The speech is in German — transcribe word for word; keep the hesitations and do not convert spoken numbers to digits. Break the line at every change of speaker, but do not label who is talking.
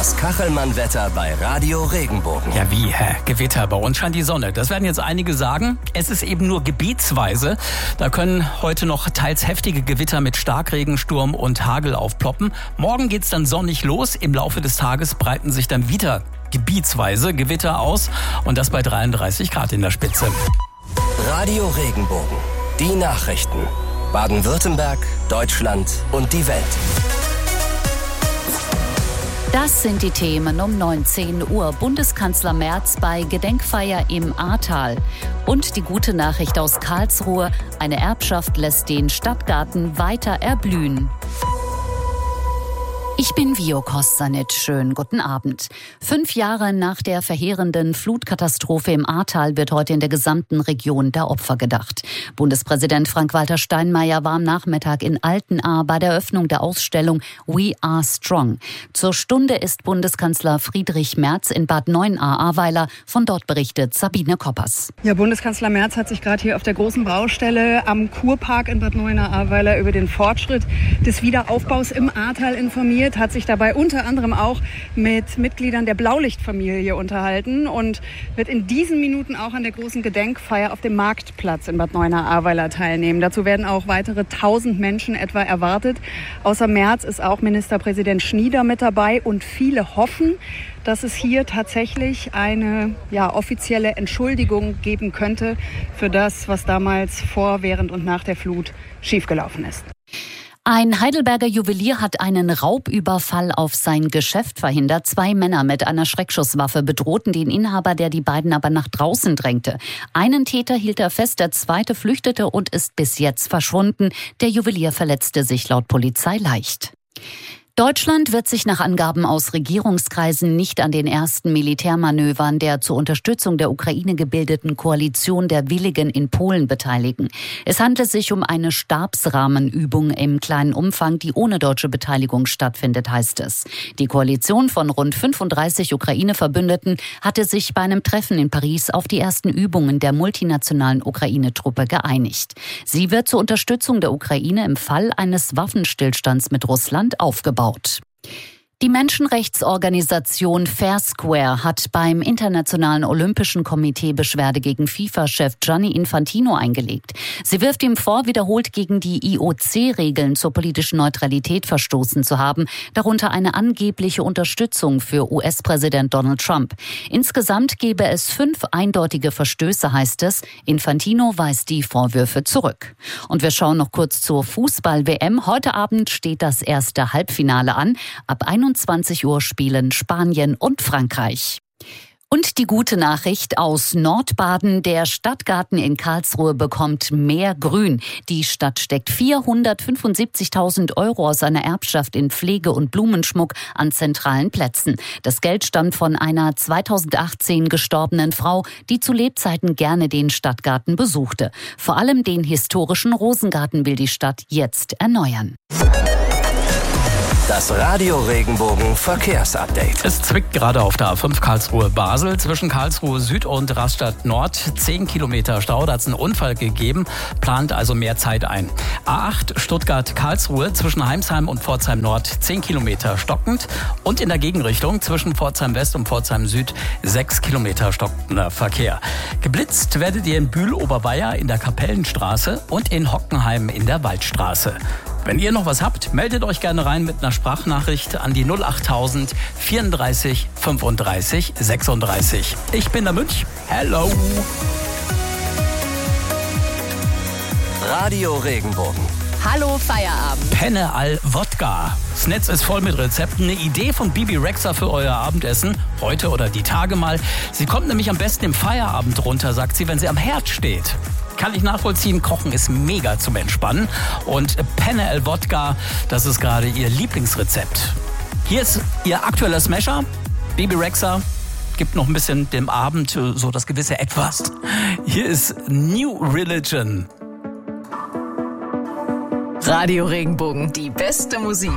Das Kachelmann-Wetter bei Radio Regenbogen.
Ja wie, hä? Gewitter, bei uns scheint die Sonne. Das werden jetzt einige sagen. Es ist eben nur gebietsweise. Da können heute noch teils heftige Gewitter mit Starkregen, Sturm und Hagel aufploppen. Morgen geht's dann sonnig los. Im Laufe des Tages breiten sich dann wieder gebietsweise Gewitter aus. Und das bei dreiunddreißig Grad in der Spitze.
Radio Regenbogen. Die Nachrichten. Baden-Württemberg, Deutschland und die Welt.
Das sind die Themen um neunzehn Uhr. Bundeskanzler Merz bei Gedenkfeier im Ahrtal. Und die gute Nachricht aus Karlsruhe. Eine Erbschaft lässt den Stadtgarten weiter erblühen. Ich bin Vio Kostanic. Schönen guten Abend. Fünf Jahre nach der verheerenden Flutkatastrophe im Ahrtal wird heute in der gesamten Region der Opfer gedacht. Bundespräsident Frank-Walter Steinmeier war am Nachmittag in Altenahr bei der Eröffnung der Ausstellung We Are Strong. Zur Stunde ist Bundeskanzler Friedrich Merz in Bad Neuenahr-Ahrweiler. Von dort berichtet Sabine Koppers.
Ja, Bundeskanzler Merz hat sich gerade hier auf der großen Baustelle am Kurpark in Bad Neuenahr-Ahrweiler über den Fortschritt des Wiederaufbaus im Ahrtal informiert, hat sich dabei unter anderem auch mit Mitgliedern der Blaulichtfamilie unterhalten und wird in diesen Minuten auch an der großen Gedenkfeier auf dem Marktplatz in Bad Neuenahr-Ahrweiler teilnehmen. Dazu werden auch weitere tausend Menschen etwa erwartet. Außer Merz ist auch Ministerpräsident Schnieder mit dabei und viele hoffen, dass es hier tatsächlich eine ja, offizielle Entschuldigung geben könnte für das, was damals vor, während und nach der Flut schiefgelaufen ist.
Ein Heidelberger Juwelier hat einen Raubüberfall auf sein Geschäft verhindert. Zwei Männer mit einer Schreckschusswaffe bedrohten den Inhaber, der die beiden aber nach draußen drängte. Einen Täter hielt er fest, der zweite flüchtete und ist bis jetzt verschwunden. Der Juwelier verletzte sich laut Polizei leicht. Deutschland wird sich nach Angaben aus Regierungskreisen nicht an den ersten Militärmanövern der zur Unterstützung der Ukraine gebildeten Koalition der Willigen in Polen beteiligen. Es handelt sich um eine Stabsrahmenübung im kleinen Umfang, die ohne deutsche Beteiligung stattfindet, heißt es. Die Koalition von rund fünfunddreißig Ukraine-Verbündeten hatte sich bei einem Treffen in Paris auf die ersten Übungen der multinationalen Ukraine-Truppe geeinigt. Sie wird zur Unterstützung der Ukraine im Fall eines Waffenstillstands mit Russland aufgebaut. Die Menschenrechtsorganisation Fair Square hat beim Internationalen Olympischen Komitee Beschwerde gegen FIFA-Chef Gianni Infantino eingelegt. Sie wirft ihm vor, wiederholt gegen die I O C-Regeln zur politischen Neutralität verstoßen zu haben, darunter eine angebliche Unterstützung für U S-Präsident Donald Trump. Insgesamt gebe es fünf eindeutige Verstöße, heißt es. Infantino weist die Vorwürfe zurück. Und wir schauen noch kurz zur Fußball-W M. Heute Abend steht das erste Halbfinale an. Ab einundzwanzig Uhr spielen Spanien und Frankreich. Und die gute Nachricht aus Nordbaden. Der Stadtgarten in Karlsruhe bekommt mehr Grün. Die Stadt steckt vierhundertfünfundsiebzigtausend Euro aus einer Erbschaft in Pflege und Blumenschmuck an zentralen Plätzen. Das Geld stammt von einer zweitausendachtzehn gestorbenen Frau, die zu Lebzeiten gerne den Stadtgarten besuchte. Vor allem den historischen Rosengarten will die Stadt jetzt erneuern.
Das Radio Regenbogen Verkehrsupdate.
Es zwickt gerade auf der A fünf Karlsruhe-Basel zwischen Karlsruhe Süd und Rastatt Nord. Zehn Kilometer Stau, da hat es einen Unfall gegeben, plant also mehr Zeit ein. A acht Stuttgart-Karlsruhe zwischen Heimsheim und Pforzheim Nord zehn Kilometer stockend. Und in der Gegenrichtung zwischen Pforzheim West und Pforzheim Süd sechs Kilometer stockender Verkehr. Geblitzt werdet ihr in Bühl-Oberweier in der Kapellenstraße und in Hockenheim in der Waldstraße. Wenn ihr noch was habt, meldet euch gerne rein mit einer Sprachnachricht an die null achttausend vierunddreißig fünfunddreißig sechsunddreißig. Ich bin der Münch. Hello.
Radio Regenbogen.
Hallo Feierabend.
Penne al Wodka. Das Netz ist voll mit Rezepten. Eine Idee von Bibi Rexha für euer Abendessen. Heute oder die Tage mal. Sie kommt nämlich am besten im Feierabend runter, sagt sie, wenn sie am Herd steht. Kann ich nachvollziehen, Kochen ist mega zum Entspannen. Und Penne al Wodka, das ist gerade ihr Lieblingsrezept. Hier ist ihr aktueller Smasher. Bibi Rexha gibt noch ein bisschen dem Abend so das gewisse Etwas. Hier ist New Religion.
Radio Regenbogen, die beste Musik.